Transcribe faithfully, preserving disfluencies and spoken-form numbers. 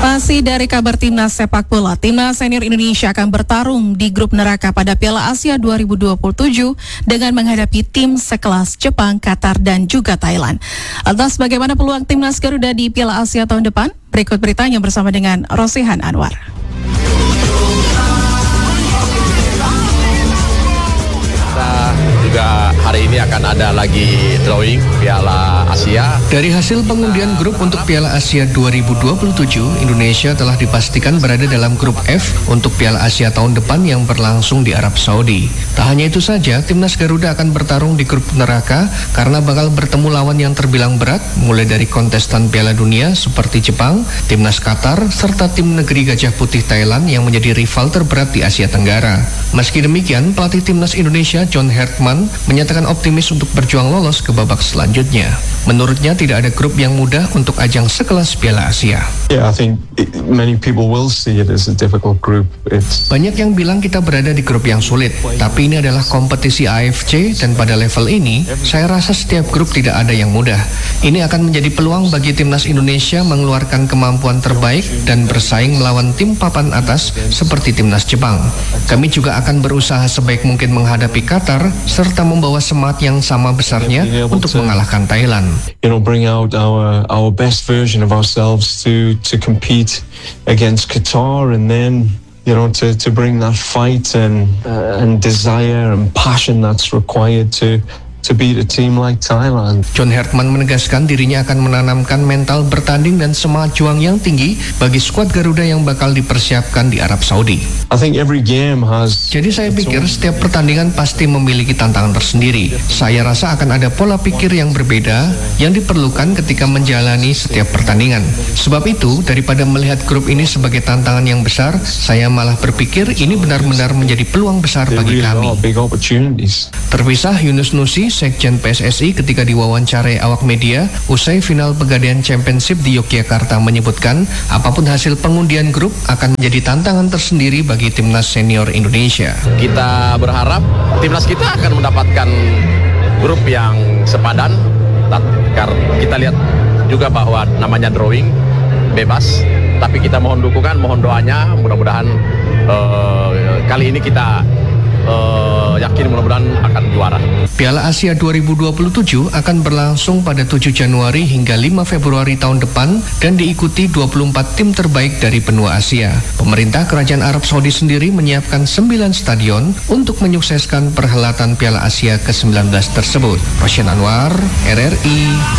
Masih dari kabar timnas sepak bola, timnas senior Indonesia akan bertarung di grup neraka pada Piala Asia dua ribu dua puluh tujuh dengan menghadapi tim sekelas Jepang, Qatar, dan juga Thailand. Lantas bagaimana peluang timnas Garuda di Piala Asia tahun depan? Berikut beritanya bersama dengan Rosihan Anwar. Juga hari ini akan ada lagi drawing Piala Asia. Dari hasil pengundian grup untuk Piala Asia dua ribu dua puluh tujuh, Indonesia telah dipastikan berada dalam grup F untuk Piala Asia tahun depan yang berlangsung di Arab Saudi. Tak hanya itu saja, timnas Garuda akan bertarung di grup neraka karena bakal bertemu lawan yang terbilang berat, mulai dari kontestan Piala Dunia seperti Jepang, timnas Qatar, serta tim negeri Gajah Putih Thailand yang menjadi rival terberat di Asia Tenggara. Meski demikian, pelatih timnas Indonesia John Hertman menyatakan optimis untuk berjuang lolos ke babak selanjutnya. Menurutnya tidak ada grup yang mudah untuk ajang sekelas Piala Asia. Yeah, I think it, many people will see it as a difficult group. It's... Banyak yang bilang kita berada di grup yang sulit, tapi ini adalah kompetisi A F C dan pada level ini, saya rasa setiap grup tidak ada yang mudah. Ini akan menjadi peluang bagi timnas Indonesia mengeluarkan kemampuan terbaik dan bersaing melawan tim papan atas seperti timnas Jepang. Kami juga akan berusaha sebaik mungkin menghadapi Qatar serta membawa semangat yang sama besarnya untuk mengalahkan Thailand. You know, bring out our our best version of ourselves to to compete against Qatar, and then you know to to bring that fight and uh, and desire and passion that's required to to beat a team like Thailand. John Hertman menegaskan dirinya akan menanamkan mental bertanding dan semangat juang yang tinggi bagi skuad Garuda yang bakal dipersiapkan di Arab Saudi. I think every game has. Jadi saya pikir setiap pertandingan pasti memiliki tantangan tersendiri. Saya rasa akan ada pola pikir yang berbeda yang diperlukan ketika menjalani setiap pertandingan. Sebab itu, daripada melihat grup ini sebagai tantangan yang besar, saya malah berpikir ini benar-benar menjadi peluang besar bagi kami. Terpisah, Yunus Nusi, Sekjen P S S I, ketika diwawancarai awak media usai final Pegadaian Championship di Yogyakarta menyebutkan apapun hasil pengundian grup akan menjadi tantangan tersendiri bagi timnas senior Indonesia. Kita berharap timnas kita akan mendapatkan grup yang sepadan. Karena kita lihat juga bahwa namanya drawing bebas, tapi kita mohon dukungan, mohon doanya, mudah-mudahan uh, kali ini kita Uh, yakin mudah-mudahan akan juara. Piala Asia dua ribu dua puluh tujuh akan berlangsung pada tujuh Januari hingga lima Februari tahun depan dan diikuti dua puluh empat tim terbaik dari benua Asia. Pemerintah Kerajaan Arab Saudi sendiri menyiapkan sembilan stadion untuk menyukseskan perhelatan Piala Asia ke sembilan belas tersebut. Rosihan Anwar, R R I